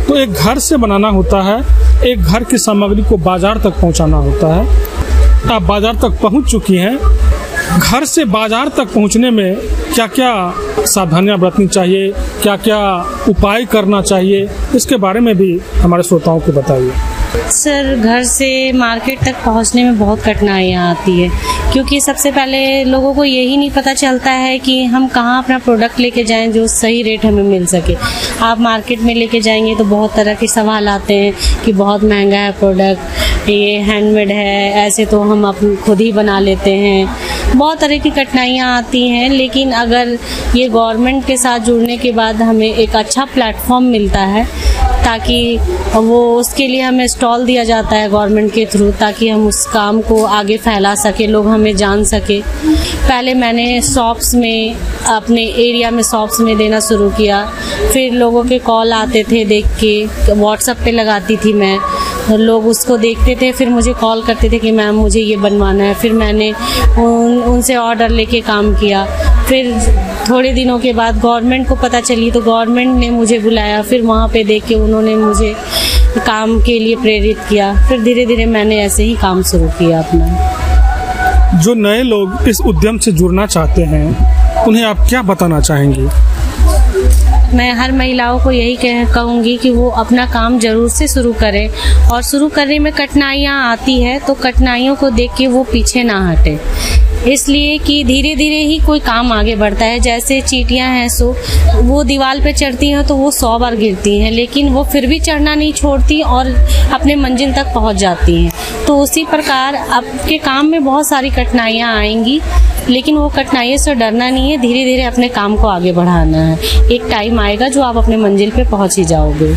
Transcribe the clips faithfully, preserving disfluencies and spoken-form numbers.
तो एक घर से बनाना होता है, एक घर की सामग्री को बाजार तक पहुंचाना होता है। आप बाजार तक पहुंच चुकी हैं, घर से बाजार तक पहुंचने में क्या क्या सावधानियां बरतनी चाहिए, क्या क्या उपाय करना चाहिए, इसके बारे में भी हमारे श्रोताओं को बताइए। सर, घर से मार्केट तक पहुंचने में बहुत कठिनाइयाँ आती है, क्योंकि सबसे पहले लोगों को यही नहीं पता चलता है कि हम कहाँ अपना प्रोडक्ट लेके जाएं जो सही रेट हमें मिल सके। आप मार्केट में लेके जाएंगे तो बहुत तरह के सवाल आते हैं कि बहुत महंगा है प्रोडक्ट, ये हैंडमेड है, ऐसे तो हम अपन खुद ही बना लेते हैं। बहुत तरह की कठिनाइयाँ आती हैं, लेकिन अगर ये गवर्नमेंट के साथ जुड़ने के बाद हमें एक अच्छा प्लेटफॉर्म मिलता है, ताकि वो उसके लिए हमें स्टॉल दिया जाता है गवर्नमेंट के थ्रू, ताकि हम उस काम को आगे फैला सके, लोग हमें जान सके। पहले मैंने शॉप्स में, अपने एरिया में शॉप्स में देना शुरू किया, फिर लोगों के कॉल आते थे देख के, व्हाट्सएप पे लगाती थी मैं, लोग उसको देखते थे, फिर मुझे कॉल करते थे कि मैम मुझे ये बनवाना है। फिर मैंने उन, उनसे ऑर्डर लेके काम किया। फिर थोड़े दिनों के बाद गवर्नमेंट को पता चली तो गवर्नमेंट ने मुझे बुलाया, फिर वहाँ पे देख के उन्होंने मुझे काम के लिए प्रेरित किया। फिर धीरे धीरे मैंने ऐसे ही काम शुरू किया अपना। जो नए लोग इस उद्यम से जुड़ना चाहते हैं, उन्हें आप क्या बताना चाहेंगी? मैं हर महिलाओं को यही कह कहूँगी कि वो अपना काम जरूर से शुरू करें, और शुरू करने में कठिनाइयाँ आती है तो कठिनाइयों को देख के वो पीछे ना हटे, इसलिए कि धीरे धीरे ही कोई काम आगे बढ़ता है। जैसे चींटियां हैं, सो वो दीवार पे चढ़ती हैं तो वो सौ बार गिरती हैं, लेकिन वो फिर भी चढ़ना नहीं छोड़ती और अपने मंजिल तक पहुंच जाती हैं। तो उसी प्रकार आपके काम में बहुत सारी कठिनाइयां आएंगी, लेकिन वो कठिनाइयों से डरना नहीं है, धीरे धीरे अपने काम को आगे बढ़ाना है। एक टाइम आएगा जो आप अपने मंजिल पे पहुंच ही जाओगे।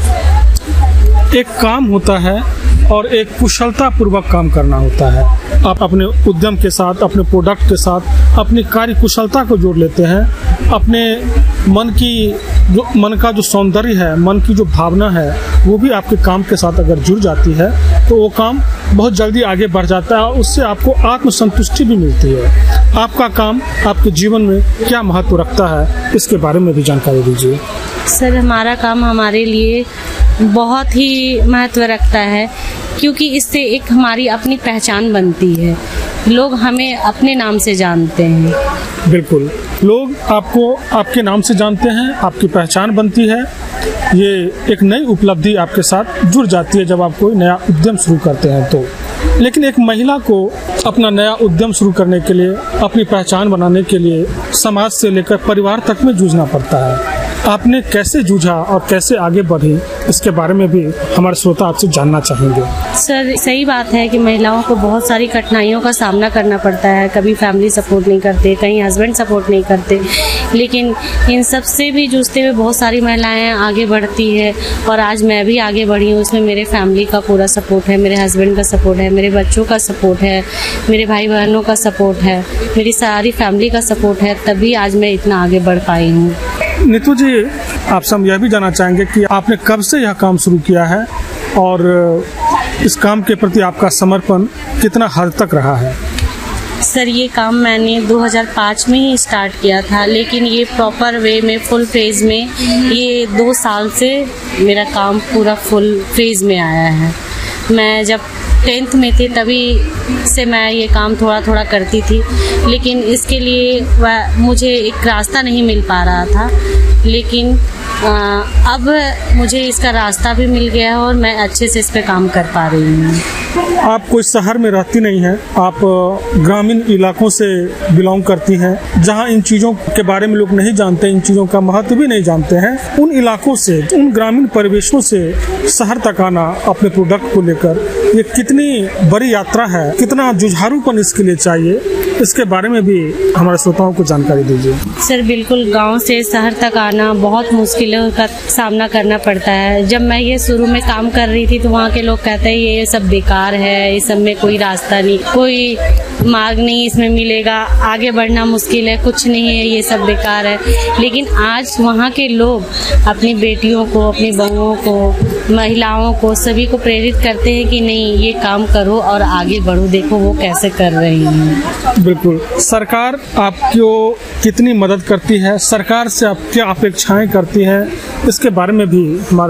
एक काम होता है और एक कुशलता पूर्वक काम करना होता है। आप अपने उद्यम के साथ, अपने प्रोडक्ट के साथ अपनी कार्य कुशलता को जोड़ लेते हैं। अपने मन की जो मन का जो सौंदर्य है, मन की जो भावना है, वो भी आपके काम के साथ अगर जुड़ जाती है तो वो काम बहुत जल्दी आगे बढ़ जाता है और उससे आपको आत्मसंतुष्टि भी मिलती है। आपका काम आपके जीवन में क्या महत्व रखता है, इसके बारे में भी जानकारी दीजिए। सर, हमारा काम हमारे लिए बहुत ही महत्व रखता है, क्योंकि इससे एक हमारी अपनी पहचान बनती है, लोग हमें अपने नाम से जानते हैं। बिल्कुल, लोग आपको आपके नाम से जानते हैं, आपकी पहचान बनती है। ये एक नई उपलब्धि आपके साथ जुड़ जाती है जब आप कोई नया उद्यम शुरू करते हैं तो। लेकिन एक महिला को अपना नया उद्यम शुरू करने के लिए, अपनी पहचान बनाने के लिए समाज से लेकर परिवार तक में जूझना पड़ता है। आपने कैसे जूझा और कैसे आगे बढ़ी, इसके बारे में भी हमारे श्रोता आपसे जानना चाहेंगे। सर, सही बात है कि महिलाओं को बहुत सारी कठिनाइयों का सामना करना पड़ता है। कभी फैमिली सपोर्ट नहीं करते, कहीं हस्बैंड सपोर्ट नहीं करते, लेकिन इन सब से भी जूझते हुए बहुत सारी महिलाएं आगे बढ़ती है। और आज मैं भी आगे बढ़ी हूँ, उसमें मेरे फैमिली का पूरा सपोर्ट है, मेरे हस्बैंड का सपोर्ट है, मेरे बच्चों का सपोर्ट है, मेरे भाई बहनों का सपोर्ट है, मेरी सारी फैमिली का सपोर्ट है, तभी आज मैं इतना आगे बढ़ पाई हूँ। नीतू जी, आपसे हम यह भी जानना चाहेंगे कि आपने कब से यह काम शुरू किया है और इस काम के प्रति आपका समर्पण कितना हद तक रहा है? सर, ये काम मैंने दो हज़ार पाँच में ही स्टार्ट किया था, लेकिन ये प्रॉपर वे में, फुल फेज में, ये दो साल से मेरा काम पूरा फुल फेज में आया है। मैं जब टेंथ में थी तभी से मैं ये काम थोड़ा थोड़ा करती थी, लेकिन इसके लिए मुझे एक रास्ता नहीं मिल पा रहा था, लेकिन आ, अब मुझे इसका रास्ता भी मिल गया है और मैं अच्छे से इस पे काम कर पा रही हूँ। आप कोई शहर में रहती नहीं हैं, आप ग्रामीण इलाकों से बिलोंग करती हैं, जहां इन चीज़ों के बारे में लोग नहीं जानते, इन चीज़ों का महत्व भी नहीं जानते हैं। उन इलाकों से, उन ग्रामीण परिवेशों से शहर तक आना अपने प्रोडक्ट को लेकर, ये कितनी बड़ी यात्रा है, कितना जुझारूपन इसके लिए चाहिए, इसके बारे में भी हमारे श्रोताओं को जानकारी दीजिए। सर, बिल्कुल, गांव से शहर तक आना बहुत मुश्किलों का सामना करना पड़ता है। जब मैं ये शुरू में काम कर रही थी तो वहाँ के लोग कहते हैं ये सब बेकार है, इस सब में कोई रास्ता नहीं, कोई मार्ग नहीं इसमें मिलेगा, आगे बढ़ना मुश्किल है, कुछ नहीं है, ये सब बेकार है। लेकिन आज वहाँ के लोग अपनी बेटियों को, अपनी बहुओं को, महिलाओं को, सभी को प्रेरित करते हैं कि नहीं, ये काम करो और आगे बढ़ो, देखो वो कैसे कर रही हैं। बिल्कुल, सरकार आपको कितनी मदद करती है, सरकार से आप क्या अपेक्षाएं करती हैं, इसके बारे में भी हमारे